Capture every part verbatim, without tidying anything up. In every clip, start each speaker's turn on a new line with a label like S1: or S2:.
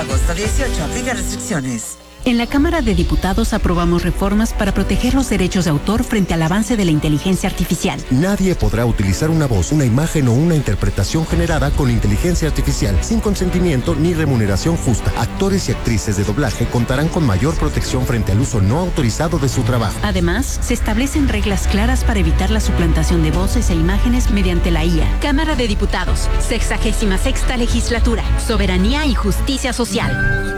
S1: agosto dieciocho. Aplica restricciones.
S2: En la Cámara de Diputados aprobamos reformas para proteger los derechos de autor frente al avance de la inteligencia artificial.
S3: Nadie podrá utilizar una voz, una imagen o una interpretación generada con inteligencia artificial sin consentimiento ni remuneración justa. Actores y actrices de doblaje contarán con mayor protección frente al uso no autorizado de su trabajo.
S2: Además, se establecen reglas claras para evitar la suplantación de voces e imágenes mediante la I A. Cámara de Diputados, sexagésima sexta legislatura, soberanía y justicia social.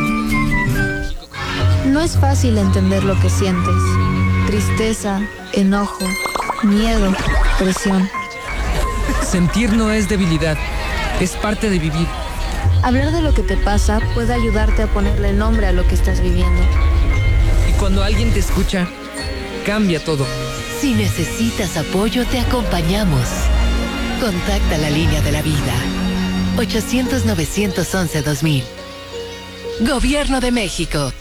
S4: No es fácil entender lo que sientes. Tristeza, enojo, miedo, presión.
S5: Sentir no es debilidad, es parte de vivir.
S4: Hablar de lo que te pasa puede ayudarte a ponerle nombre a lo que estás viviendo.
S5: Y cuando alguien te escucha, cambia todo.
S6: Si necesitas apoyo, te acompañamos. Contacta la línea de la vida. ochocientos, novecientos once, dos mil. Gobierno de México.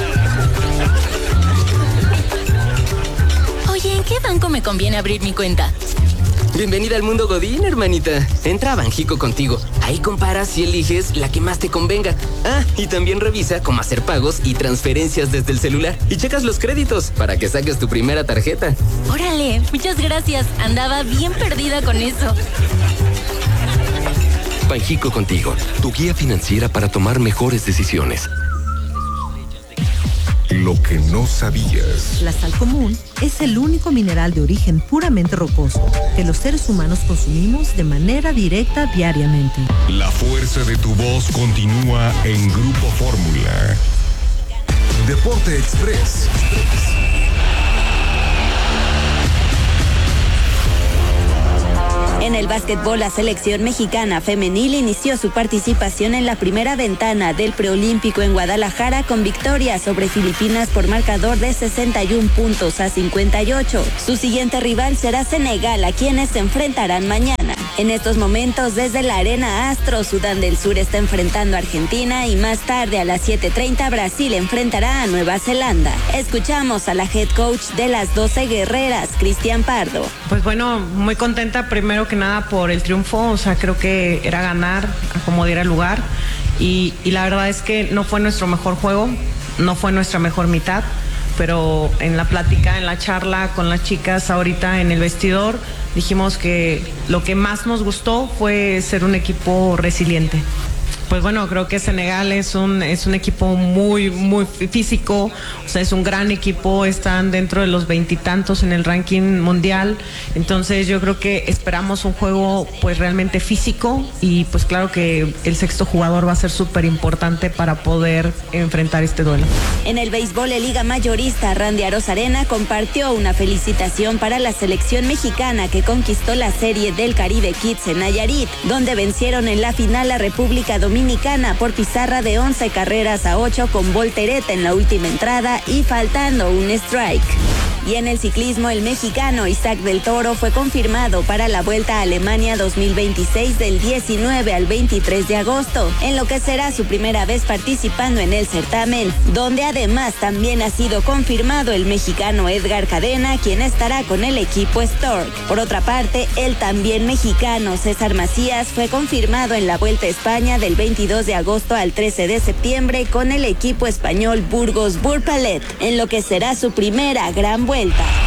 S7: Oye, ¿en qué banco me conviene abrir mi cuenta?
S8: Bienvenida al mundo Godín, hermanita. Entra a Banjico contigo. Ahí comparas y eliges la que más te convenga. Ah, y también revisa cómo hacer pagos y transferencias desde el celular. Y checas los créditos para que saques tu primera tarjeta.
S7: Órale, muchas gracias. Andaba bien perdida con eso.
S9: Banjico contigo, tu guía financiera para tomar mejores decisiones.
S10: Lo que no sabías.
S11: La sal común es el único mineral de origen puramente rocoso que los seres humanos consumimos de manera directa diariamente.
S10: La fuerza de tu voz continúa en Grupo Fórmula. Deporte Express.
S12: En el básquetbol, la selección mexicana femenil inició su participación en la primera ventana del preolímpico en Guadalajara con victoria sobre Filipinas por marcador de sesenta y un puntos a cincuenta y ocho. Su siguiente rival será Senegal, a quienes se enfrentarán mañana. En estos momentos, desde la Arena Astro, Sudán del Sur está enfrentando a Argentina y más tarde a las siete treinta Brasil enfrentará a Nueva Zelanda. Escuchamos a la head coach de las doce guerreras, Cristian Pardo.
S13: Pues bueno, muy contenta primero que nada por el triunfo, o sea, creo que era ganar a como diera lugar y, y la verdad es que no fue nuestro mejor juego, no fue nuestra mejor mitad, pero en la plática, en la charla con las chicas ahorita en el vestidor, dijimos que lo que más nos gustó fue ser un equipo resiliente. Pues bueno, creo que Senegal es un, es un equipo muy, muy físico, o sea, es un gran equipo, están dentro de los veintitantos en el ranking mundial, entonces yo creo que esperamos un juego pues realmente físico y pues claro que el sexto jugador va a ser súper importante para poder enfrentar este duelo.
S12: En el béisbol de Liga Mayorista, Randy Arozarena compartió una felicitación para la selección mexicana que conquistó la serie del Caribe Kids en Nayarit, donde vencieron en la final a República Dominicana por pizarra de once carreras a ocho con voltereta en la última entrada y faltando un strike. Y en el ciclismo, el mexicano Isaac del Toro fue confirmado para la Vuelta a Alemania dos mil veintiséis del diecinueve al veintitrés de agosto, en lo que será su primera vez participando en el certamen, donde además también ha sido confirmado el mexicano Edgar Cadena, quien estará con el equipo Stork. Por otra parte, el también mexicano César Macías fue confirmado en la Vuelta a España del veintidós de agosto al trece de septiembre con el equipo español Burgos Burpalet, en lo que será su primera gran vuelta.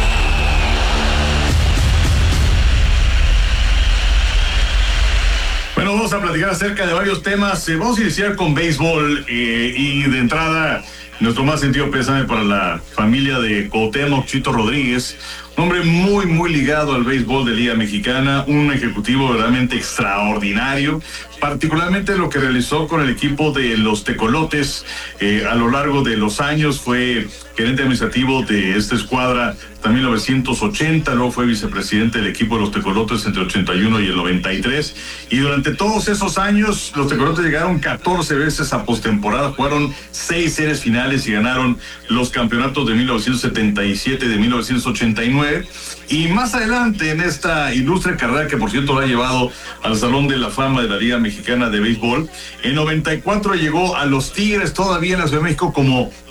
S14: Bueno, vamos a platicar acerca de varios temas. Eh, vamos a iniciar con béisbol eh, y de entrada nuestro más sentido pésame para la familia de Cuauhtémoc Chito Rodríguez, un hombre muy, muy ligado al béisbol de Liga Mexicana, un ejecutivo verdaderamente extraordinario, particularmente lo que realizó con el equipo de los Tecolotes eh, a lo largo de los años. Fue gerente administrativo de esta escuadra hasta mil novecientos ochenta, luego fue vicepresidente del equipo de los Tecolotes entre el ochenta y uno y el noventa y tres, y durante todos esos años los Tecolotes llegaron catorce veces a postemporada, jugaron seis series finales y ganaron los campeonatos de mil novecientos setenta y siete y de mil novecientos ochenta y nueve, y más adelante en esta ilustre carrera que por cierto la ha llevado al Salón de la Fama de la Liga Mexicana de Béisbol, en noventa y cuatro llegó a los Tigres todavía en la Ciudad de México como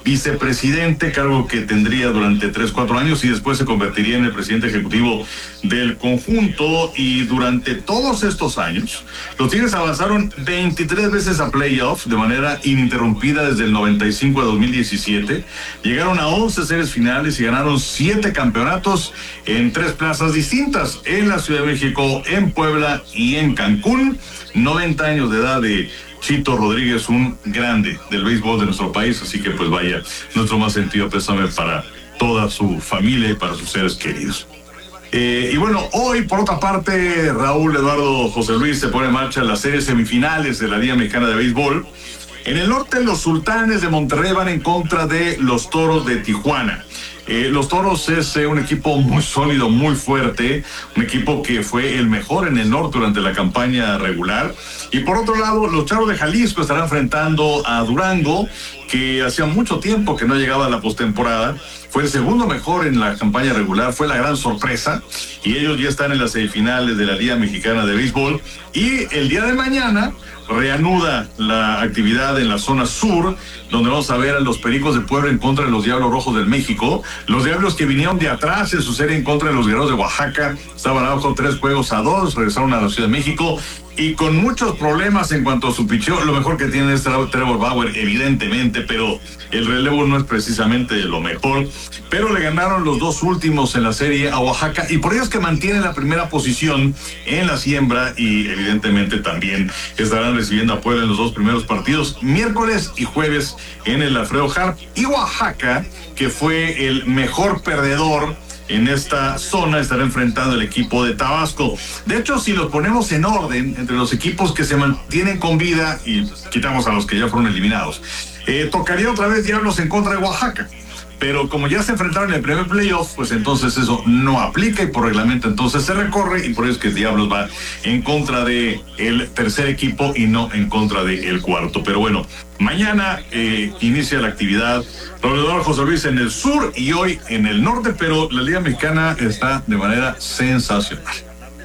S14: vicepresidente, cargo que tendría durante tres, cuatro años y después se convertiría en el presidente ejecutivo del conjunto. Y durante todos estos años, los Tigres avanzaron veintitrés veces a playoff de manera ininterrumpida desde el noventa y cinco a dos mil diecisiete. Llegaron a once series finales y ganaron siete campeonatos en tres plazas distintas, en la Ciudad de México, en Puebla y en Cancún. noventa años de edad de Chito Rodríguez, un grande del béisbol de nuestro país, así que pues vaya, nuestro más sentido pésame para toda su familia y para sus seres queridos. Eh, y bueno, hoy por otra parte, Raúl Eduardo José Luis, se pone en marcha las series semifinales de la Liga Mexicana de Béisbol. En el norte, los Sultanes de Monterrey van en contra de los Toros de Tijuana. Eh, los Toros es eh, un equipo muy sólido, muy fuerte, un equipo que fue el mejor en el norte durante la campaña regular. Y por otro lado, los Charros de Jalisco estarán enfrentando a Durango, que hacía mucho tiempo que no llegaba a la postemporada. Fue el segundo mejor en la campaña regular, fue la gran sorpresa, y ellos ya están en las semifinales de la Liga Mexicana de Béisbol. Y el día de mañana reanuda la actividad en la zona sur, donde vamos a ver a los Pericos de Puebla en contra de los Diablos Rojos del México. Los Diablos, que vinieron de atrás en su serie en contra de los Guerreros de Oaxaca, estaban abajo tres juegos a dos, regresaron a la Ciudad de México y con muchos problemas en cuanto a su picheo. Lo mejor que tiene es Trevor Bauer, evidentemente, pero el relevo no es precisamente lo mejor. Pero le ganaron los dos últimos en la serie a Oaxaca, y por ello es que mantienen la primera posición en la siembra, y evidentemente también estarán recibiendo a Puebla en los dos primeros partidos, miércoles y jueves en el Alfredo Harp. Y Oaxaca, que fue el mejor perdedor en esta zona, estará enfrentando el equipo de Tabasco. De hecho, si los ponemos en orden entre los equipos que se mantienen con vida y quitamos a los que ya fueron eliminados, eh, tocaría otra vez Diablos en contra de Oaxaca. Pero como ya se enfrentaron en el primer playoff, pues entonces eso no aplica, y por reglamento entonces se recorre, y por eso es que Diablos va en contra de el tercer equipo y no en contra de el cuarto. Pero bueno, mañana eh, inicia la actividad Roledor José Luis en el sur y hoy en el norte, pero la Liga Mexicana está de manera sensacional.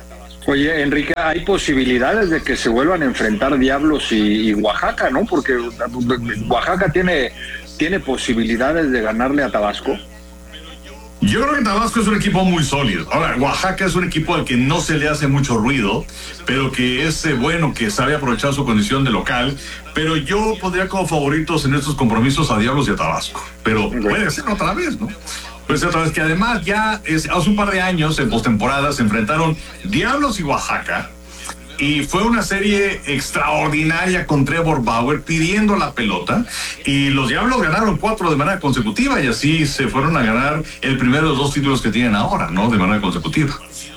S15: Oye, Enrique, hay posibilidades de que se vuelvan a enfrentar Diablos y, y Oaxaca, ¿no? Porque Oaxaca tiene, tiene posibilidades de ganarle a Tabasco.
S14: Yo creo que Tabasco es un equipo muy sólido. Ahora, Oaxaca es un equipo al que no se le hace mucho ruido, pero que es eh, bueno, que sabe aprovechar su condición de local. Pero yo pondría como favoritos en estos compromisos a Diablos y a Tabasco. Pero puede ser otra vez, ¿no? Pues otra vez que además ya es, hace un par de años en postemporada se enfrentaron Diablos y Oaxaca, y fue una serie extraordinaria con Trevor Bauer pidiendo la pelota, y los Diablos ganaron cuatro de manera consecutiva, y así se fueron a ganar el primero de los dos títulos que tienen ahora, ¿no? De manera consecutiva.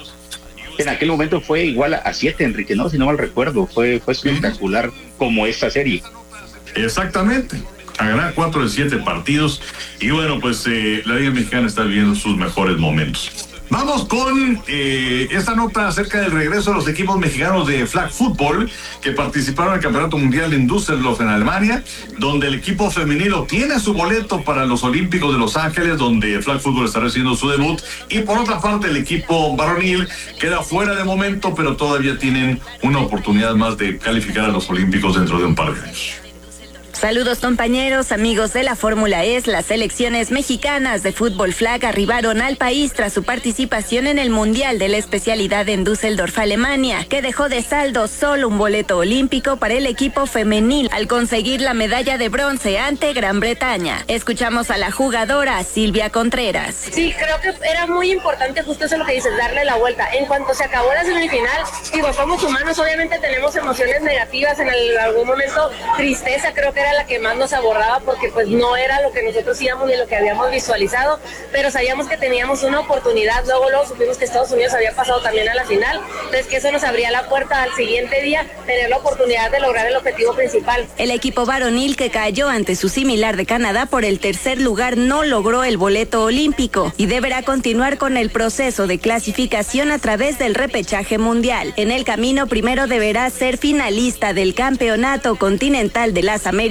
S16: En aquel momento fue igual a siete, Enrique, ¿no? Si no mal recuerdo, fue, fue espectacular uh-huh. como esta serie.
S14: Exactamente. A ganar cuatro de siete partidos. Y bueno, pues eh, la Liga Mexicana está viviendo sus mejores momentos. Vamos con eh, esta nota acerca del regreso de los equipos mexicanos de flag football que participaron en el Campeonato Mundial en Düsseldorf, en Alemania, donde el equipo femenino tiene su boleto para los Olímpicos de Los Ángeles, donde flag football estará haciendo su debut. Y por otra parte, el equipo varonil queda fuera de momento, pero todavía tienen una oportunidad más de calificar a los Olímpicos dentro de un par de años.
S12: Saludos compañeros, amigos de la Fórmula E. Las selecciones mexicanas de fútbol flag arribaron al país tras su participación en el Mundial de la especialidad en Düsseldorf, Alemania, que dejó de saldo solo un boleto olímpico para el equipo femenil al conseguir la medalla de bronce ante Gran Bretaña. Escuchamos a la jugadora Silvia Contreras.
S17: Sí, creo que era muy importante justo eso lo que dices, darle la vuelta. En cuanto se acabó la semifinal, digo, somos humanos, obviamente tenemos emociones negativas, en el, algún momento tristeza, creo que era la que más nos abordaba porque pues no era lo que nosotros íbamos ni lo que habíamos visualizado, pero sabíamos que teníamos una oportunidad. Luego luego supimos que Estados Unidos había pasado también a la final, entonces que eso nos abría la puerta al siguiente día, tener la oportunidad de lograr el objetivo principal.
S12: El equipo varonil, que cayó ante su similar de Canadá por el tercer lugar, no logró el boleto olímpico y deberá continuar con el proceso de clasificación a través del repechaje mundial. En el camino, primero deberá ser finalista del Campeonato Continental de las Américas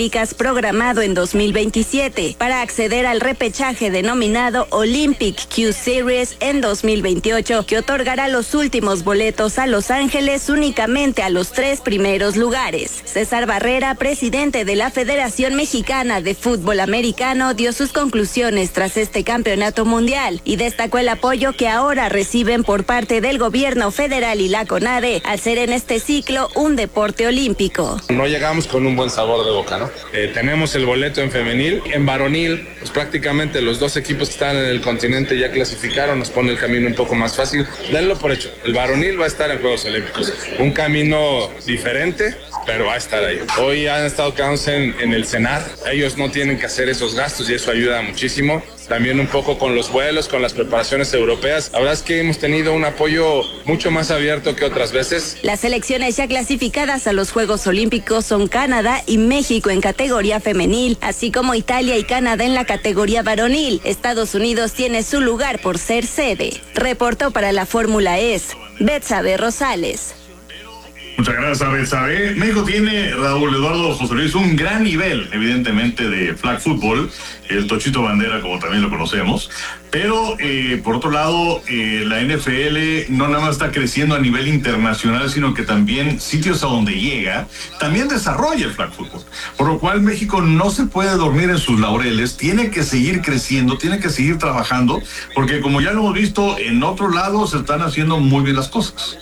S12: Olímpicas programado en dos mil veintisiete para acceder al repechaje denominado Olympic Q Series en dos mil veintiocho, que otorgará los últimos boletos a Los Ángeles únicamente a los tres primeros lugares. César Barrera, presidente de la Federación Mexicana de Fútbol Americano, dio sus conclusiones tras este campeonato mundial y destacó el apoyo que ahora reciben por parte del gobierno federal y la CONADE al ser en este ciclo un deporte olímpico.
S18: No llegamos con un buen sabor de boca, ¿no? Eh, tenemos el boleto en femenil, en varonil, pues prácticamente los dos equipos que están en el continente ya clasificaron, nos pone el camino un poco más fácil. Denlo por hecho, el varonil va a estar en Juegos Olímpicos, un camino diferente, pero va a estar ahí. Hoy han estado quedándose en, en el CENAR, ellos no tienen que hacer esos gastos y eso ayuda muchísimo. También un poco con los vuelos, con las preparaciones europeas. La verdad es que hemos tenido un apoyo mucho más abierto que otras veces.
S12: Las selecciones ya clasificadas a los Juegos Olímpicos son Canadá y México en categoría femenil, así como Italia y Canadá en la categoría varonil. Estados Unidos tiene su lugar por ser sede. Reportó para la Fórmula E S, Betsabe Rosales.
S14: Muchas gracias, Betsabe. México tiene, Raúl Eduardo José Luis, un gran nivel, evidentemente, de flag football, el Tochito Bandera, como también lo conocemos. Pero, eh, por otro lado, eh, la N F L no nada más está creciendo a nivel internacional, sino que también sitios a donde llega, también desarrolla el flag football. Por lo cual, México no se puede dormir en sus laureles, tiene que seguir creciendo, tiene que seguir trabajando, porque como ya lo hemos visto, en otros lados se están haciendo muy bien las cosas.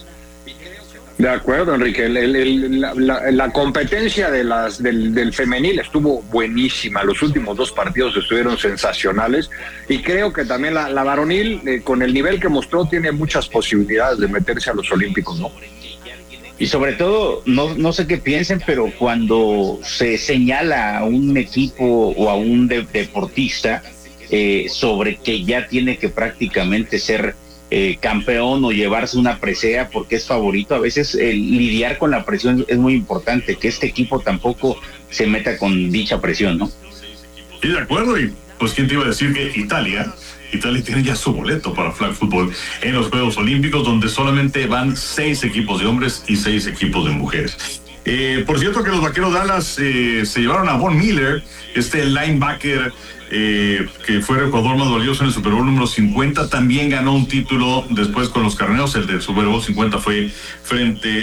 S15: De acuerdo, Enrique. El, el, el, la, la, la competencia de las, del, del femenil estuvo buenísima. Los últimos dos partidos estuvieron sensacionales y creo que también la, la varonil, eh, con el nivel que mostró, tiene muchas posibilidades de meterse a los Olímpicos, ¿no?
S16: Y sobre todo, no, no sé qué piensen, pero cuando se señala a un equipo o a un de, deportista eh, sobre que ya tiene que prácticamente ser Eh, campeón o llevarse una presea porque es favorito, a veces el lidiar con la presión es muy importante, que este equipo tampoco se meta con dicha presión, ¿no?
S14: Sí, de acuerdo, y pues quién te iba a decir que Italia, Italia tiene ya su boleto para flag football en los Juegos Olímpicos, donde solamente van seis equipos de hombres y seis equipos de mujeres. Eh, por cierto que los Vaqueros de Dallas eh, se llevaron a Von Miller, este linebacker eh, que fue el jugador más valioso en el Super Bowl número cincuenta, también ganó un título después con los Carneros, el del Super Bowl cincuenta fue frente